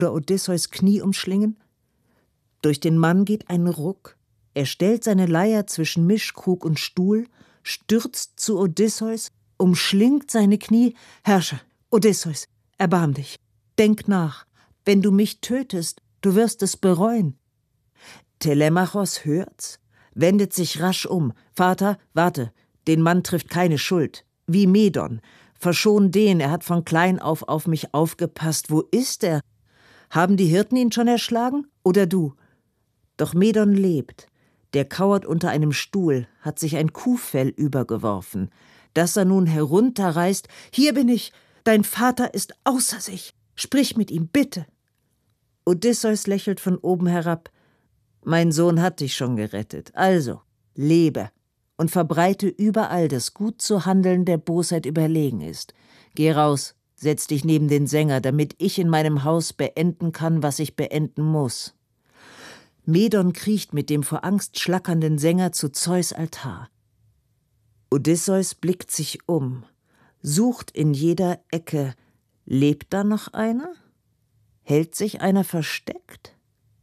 oder Odysseus Knie umschlingen? Durch den Mann geht ein Ruck. Er stellt seine Leier zwischen Mischkrug und Stuhl, stürzt zu Odysseus, umschlingt seine Knie. Herrscher, Odysseus, erbarm dich. Denk nach. Wenn du mich tötest, du wirst es bereuen. Telemachos hört's, wendet sich rasch um. Vater, warte, den Mann trifft keine Schuld. Wie Medon. Verschon den, er hat von klein auf mich aufgepasst. Wo ist er? Haben die Hirten ihn schon erschlagen? Oder du? Doch Medon lebt. Der kauert unter einem Stuhl, hat sich ein Kuhfell übergeworfen. Dass er nun herunterreißt, hier bin ich, dein Vater ist außer sich. Sprich mit ihm, bitte. Odysseus lächelt von oben herab. Mein Sohn hat dich schon gerettet. Also, lebe und verbreite überall, dass gut zu handeln der Bosheit überlegen ist. Geh raus, setz dich neben den Sänger, damit ich in meinem Haus beenden kann, was ich beenden muss. Medon kriecht mit dem vor Angst schlackernden Sänger zu Zeus' Altar. Odysseus blickt sich um, sucht in jeder Ecke. Lebt da noch einer? Hält sich einer versteckt?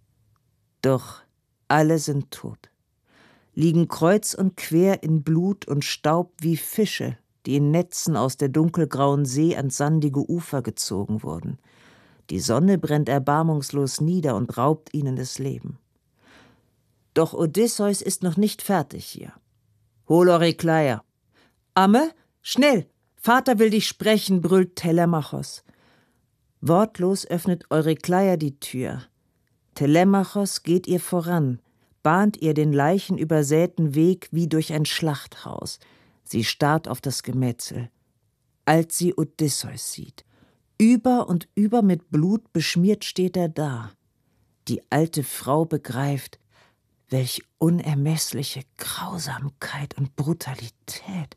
Doch alle sind tot, liegen kreuz und quer in Blut und Staub wie Fische, die in Netzen aus der dunkelgrauen See ans sandige Ufer gezogen wurden. Die Sonne brennt erbarmungslos nieder und raubt ihnen das Leben. Doch Odysseus ist noch nicht fertig hier. Hol Eurykleia. Amme, schnell! Vater will dich sprechen, brüllt Telemachos. Wortlos öffnet Eurykleia die Tür. Telemachos geht ihr voran, bahnt ihr den leichenübersäten Weg wie durch ein Schlachthaus. Sie starrt auf das Gemetzel. Als sie Odysseus sieht, über und über mit Blut beschmiert steht er da. Die alte Frau begreift, welch unermessliche Grausamkeit und Brutalität.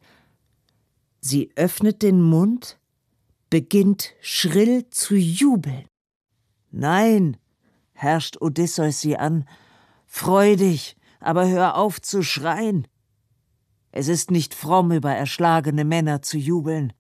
Sie öffnet den Mund, beginnt schrill zu jubeln. Nein, herrscht Odysseus sie an, freu dich, aber hör auf zu schreien. Es ist nicht fromm, über erschlagene Männer zu jubeln.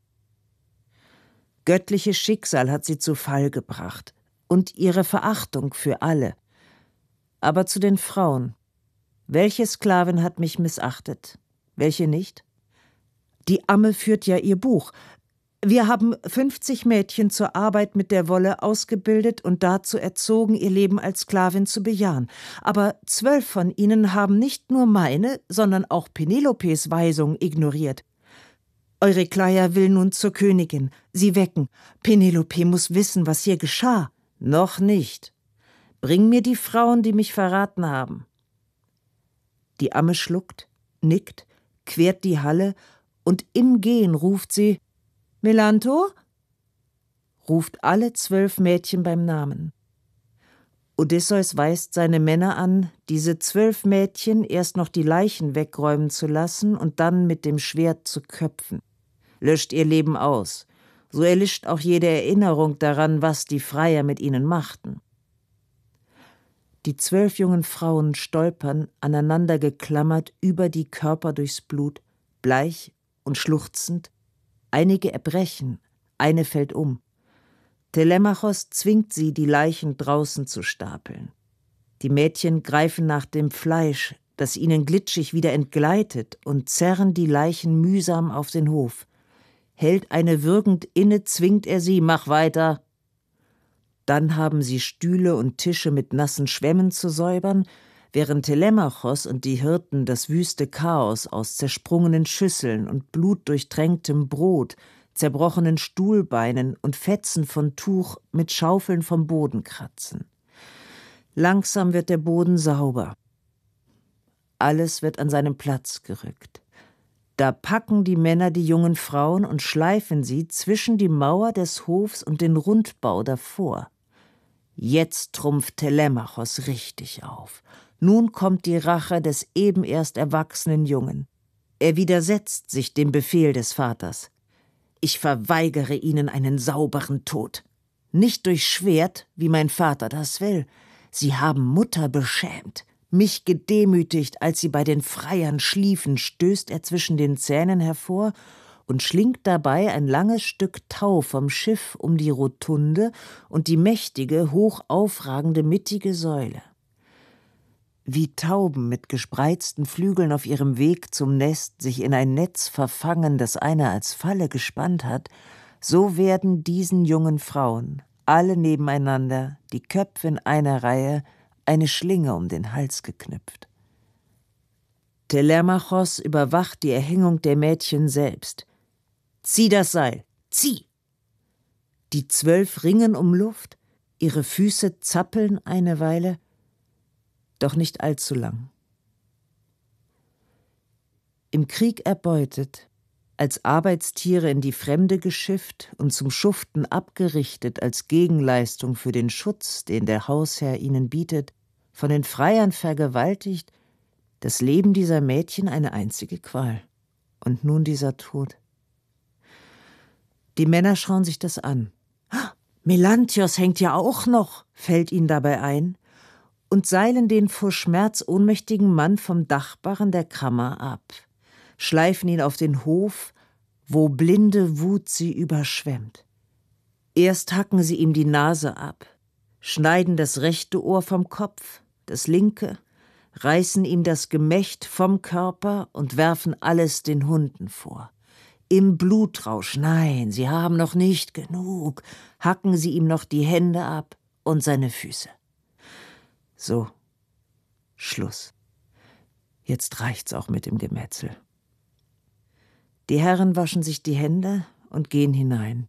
Göttliches Schicksal hat sie zu Fall gebracht und ihre Verachtung für alle. Aber zu den Frauen. Welche Sklavin hat mich missachtet? Welche nicht? Die Amme führt ja ihr Buch. Wir haben 50 Mädchen zur Arbeit mit der Wolle ausgebildet und dazu erzogen, ihr Leben als Sklavin zu bejahen. Aber 12 von ihnen haben nicht nur meine, sondern auch Penelopes Weisung ignoriert. Eurykleia will nun zur Königin, sie wecken. Penelope muss wissen, was hier geschah. Noch nicht. Bring mir die Frauen, die mich verraten haben. Die Amme schluckt, nickt, quert die Halle und im Gehen ruft sie: Melanto? Ruft alle 12 Mädchen beim Namen. Odysseus weist seine Männer an, diese 12 Mädchen erst noch die Leichen wegräumen zu lassen und dann mit dem Schwert zu köpfen. Löscht ihr Leben aus, so erlischt auch jede Erinnerung daran, was die Freier mit ihnen machten. Die 12 jungen Frauen stolpern, aneinander geklammert, über die Körper durchs Blut, bleich und schluchzend. Einige erbrechen, eine fällt um. Telemachos zwingt sie, die Leichen draußen zu stapeln. Die Mädchen greifen nach dem Fleisch, das ihnen glitschig wieder entgleitet, und zerren die Leichen mühsam auf den Hof. Hält eine würgend inne, zwingt er sie: Mach weiter. Dann haben sie Stühle und Tische mit nassen Schwämmen zu säubern, während Telemachos und die Hirten das wüste Chaos aus zersprungenen Schüsseln und blutdurchtränktem Brot, zerbrochenen Stuhlbeinen und Fetzen von Tuch mit Schaufeln vom Boden kratzen. Langsam wird der Boden sauber. Alles wird an seinen Platz gerückt. Da packen die Männer die jungen Frauen und schleifen sie zwischen die Mauer des Hofs und den Rundbau davor. Jetzt trumpft Telemachos richtig auf. Nun kommt die Rache des eben erst erwachsenen Jungen. Er widersetzt sich dem Befehl des Vaters. Ich verweigere ihnen einen sauberen Tod. Nicht durch Schwert, wie mein Vater das will. Sie haben Mutter beschämt, mich gedemütigt, als sie bei den Freiern schliefen, stößt er zwischen den Zähnen hervor und schlingt dabei ein langes Stück Tau vom Schiff um die Rotunde und die mächtige, hoch aufragende mittige Säule. Wie Tauben mit gespreizten Flügeln auf ihrem Weg zum Nest sich in ein Netz verfangen, das einer als Falle gespannt hat, so werden diesen jungen Frauen, alle nebeneinander, die Köpfe in einer Reihe, eine Schlinge um den Hals geknüpft. Telemachos überwacht die Erhängung der Mädchen selbst. »Zieh das Seil! Zieh!« Die 12 ringen um Luft, ihre Füße zappeln eine Weile, doch nicht allzu lang. Im Krieg erbeutet, als Arbeitstiere in die Fremde geschifft und zum Schuften abgerichtet als Gegenleistung für den Schutz, den der Hausherr ihnen bietet, von den Freiern vergewaltigt, das Leben dieser Mädchen eine einzige Qual. Und nun dieser Tod. Die Männer schauen sich das an. Melanthios hängt ja auch noch, fällt ihnen dabei ein, und seilen den vor Schmerz ohnmächtigen Mann vom Dachbarren der Kammer ab, schleifen ihn auf den Hof, wo blinde Wut sie überschwemmt. Erst hacken sie ihm die Nase ab, schneiden das rechte Ohr vom Kopf, das linke, reißen ihm das Gemächt vom Körper und werfen alles den Hunden vor. Im Blutrausch, nein, sie haben noch nicht genug, hacken sie ihm noch die Hände ab und seine Füße. So, Schluss. Jetzt reicht's auch mit dem Gemetzel. Die Herren waschen sich die Hände und gehen hinein.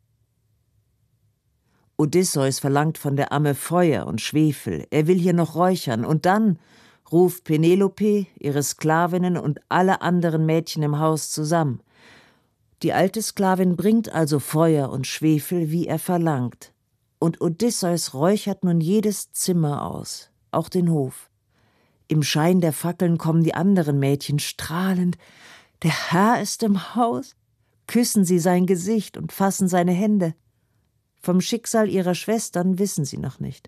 Odysseus verlangt von der Amme Feuer und Schwefel, er will hier noch räuchern, und dann ruft Penelope, ihre Sklavinnen und alle anderen Mädchen im Haus zusammen. Die alte Sklavin bringt also Feuer und Schwefel, wie er verlangt, und Odysseus räuchert nun jedes Zimmer aus, auch den Hof. Im Schein der Fackeln kommen die anderen Mädchen strahlend. Der Herr ist im Haus. Küssen sie sein Gesicht und fassen seine Hände. Vom Schicksal ihrer Schwestern wissen sie noch nicht.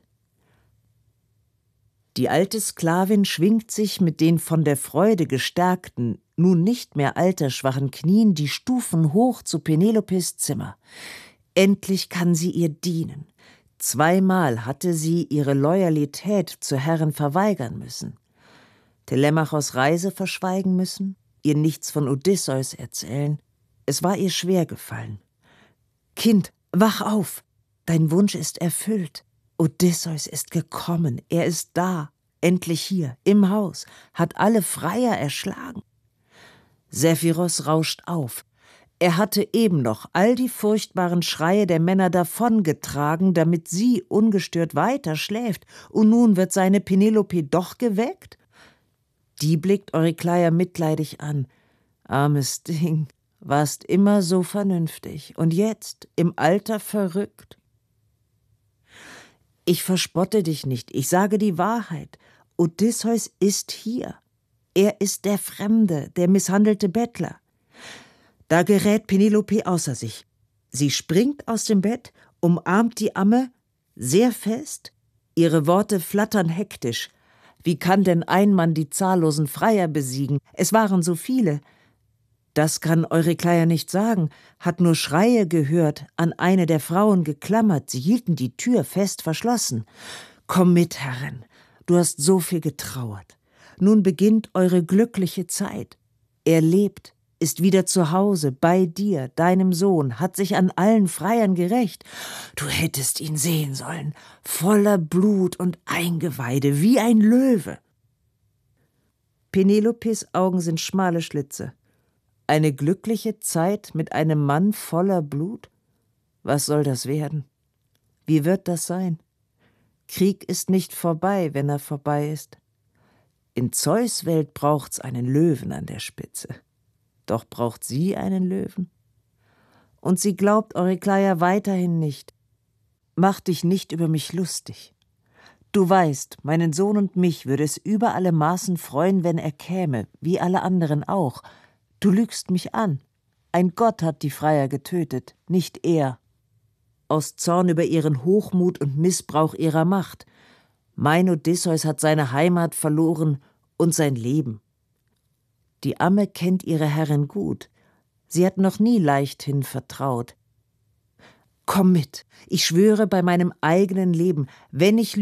Die alte Sklavin schwingt sich mit den von der Freude gestärkten, nun nicht mehr altersschwachen Knien die Stufen hoch zu Penelopes Zimmer. Endlich kann sie ihr dienen. 2-mal hatte sie ihre Loyalität zur Herrin verweigern müssen, Telemachos Reise verschweigen müssen, ihr nichts von Odysseus erzählen. Es war ihr schwer gefallen. »Kind, wach auf! Dein Wunsch ist erfüllt. Odysseus ist gekommen, er ist da, endlich hier, im Haus, hat alle Freier erschlagen.« Sephiros rauscht auf. Er hatte eben noch all die furchtbaren Schreie der Männer davongetragen, damit sie ungestört weiter schläft, und nun wird seine Penelope doch geweckt? Die blickt Eurykleia mitleidig an. »Armes Ding, warst immer so vernünftig und jetzt im Alter verrückt?« »Ich verspotte dich nicht, ich sage die Wahrheit. Odysseus ist hier. Er ist der Fremde, der misshandelte Bettler.« Da gerät Penelope außer sich. Sie springt aus dem Bett, umarmt die Amme sehr fest. Ihre Worte flattern hektisch. Wie kann denn ein Mann die zahllosen Freier besiegen? Es waren so viele. Das kann Eurykleia nicht sagen, hat nur Schreie gehört, an eine der Frauen geklammert, sie hielten die Tür fest verschlossen. »Komm mit, Herrin, du hast so viel getrauert. Nun beginnt eure glückliche Zeit. Er lebt, ist wieder zu Hause, bei dir, deinem Sohn, hat sich an allen Freiern gerächt. Du hättest ihn sehen sollen, voller Blut und Eingeweide, wie ein Löwe.« Penelopes Augen sind schmale Schlitze. Eine glückliche Zeit mit einem Mann voller Blut? Was soll das werden? Wie wird das sein? Krieg ist nicht vorbei, wenn er vorbei ist. In Zeus' Welt braucht's einen Löwen an der Spitze. Doch braucht sie einen Löwen? Und sie glaubt Eurykleia weiterhin nicht. Mach dich nicht über mich lustig. Du weißt, meinen Sohn und mich würde es über alle Maßen freuen, wenn er käme, wie alle anderen auch. Du lügst mich an. Ein Gott hat die Freier getötet, nicht er. Aus Zorn über ihren Hochmut und Missbrauch ihrer Macht. Mein Odysseus hat seine Heimat verloren und sein Leben. Die Amme kennt ihre Herrin gut. Sie hat noch nie leichthin vertraut. »Komm mit, ich schwöre bei meinem eigenen Leben, wenn ich